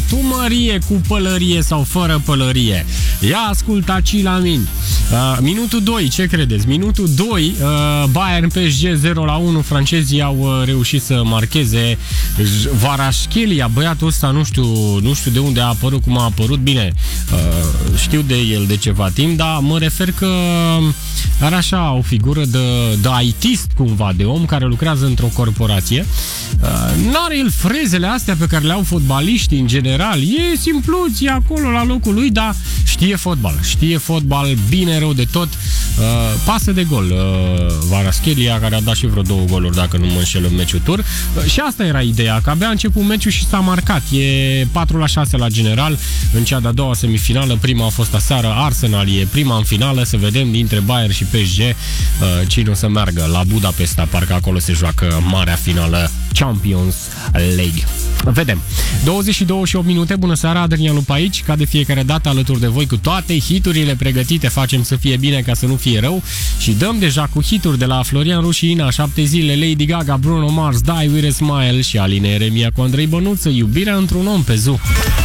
Tu, Mărie, cu pălărie sau fără pălărie? Ia asculta la mine. Minutul 2, ce credeți? Minutul 2, Bayern PSG 0-1, francezii au reușit să marcheze. Kvaratskhelia, băiatul ăsta, nu știu de unde a apărut, cum a apărut. Bine, știu de el de ceva timp, dar mă refer că are așa o figură de IT-ist cumva, de om care lucrează într-o corporație. N-are el frezele astea pe care le au fotbaliștii în general. E simpluț, e acolo la locul lui, dar știe fotbal bine, rău de tot. Pasă de gol Kvaratskhelia, care a dat și vreo 2 goluri, dacă nu mă înșel, în meciul tur. Și asta era ideea, că abia a început meciul și s-a marcat. E 4-6 la general în cea de-a doua semifinală. Prima a fost aseară, Arsenal e prima în finală. Să vedem dintre Bayern și PSG cine o să meargă la Budapesta, parcă acolo se joacă marea finală Champions League. Vedem. 22 și 8 minute, bună seara, Adrian Lupa aici, ca de fiecare dată alături de voi cu toate hiturile pregătite, facem să fie bine ca să nu fie rău și dăm deja cu hituri de la Florian Rușina, 7 zile, Lady Gaga, Bruno Mars, Die With A Smile și Aline Eremia cu Andrei Bănuță, Iubirea într-un om pe Zoo.